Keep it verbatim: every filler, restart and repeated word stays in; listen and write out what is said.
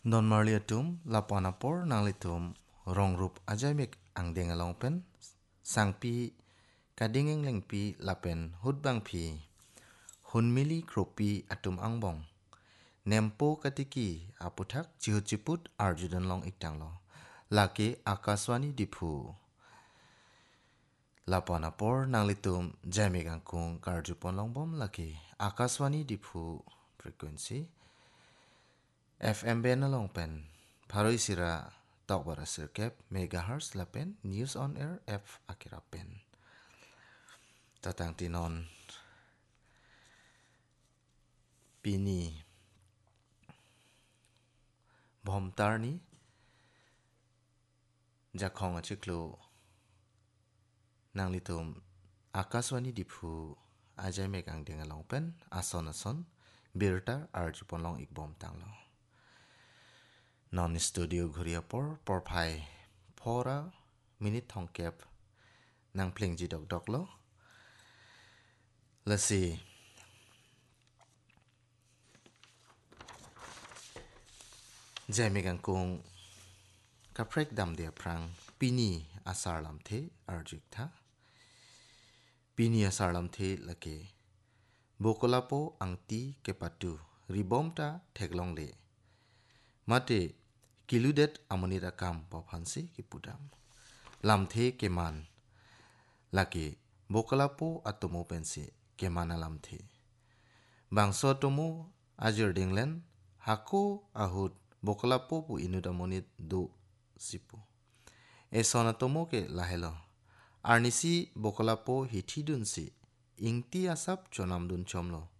Non marliatum lapanapor nanglitum ronggrup ajaimik angdeng alongpen sangpi kadingeng lengpi lapen hutbangpi hunmili kropi atum angbong nempo katiki aputak cihut-ciput arjudan long iktanglo laki akaswani dipu lapanapor nanglitum jaimik angkung karjupon longbom laki akaswani dipu frekuensi F M B na longpen paroi sira tokbara sirkep megahertz lapen news on air F akira pen tatang tinon pini bomtarni jakong achiklo nanglitum akaswani dipu ajai megang dengan longpen ason ason birtar arjupon long ikbom tanglo non studio ghuria por por phai phora minute thongkep nang plingji dok dok lo lasi jamigang kung kaprek dam dia prang pini asar lam the arjik tha pini asar lam the lake bokolapo angti kepatu ribomta theklong le mate kiludet amonira kam papansi kipudam lam the keman lake bokolapo atomo pensi kemana lam the bangso tomo ajur dinglen hako ahut bokolapo pu inudamonit do sipu esona tomo ke lahelo arnisi bokolapo hithidun si ingti asap chonam dun chomlo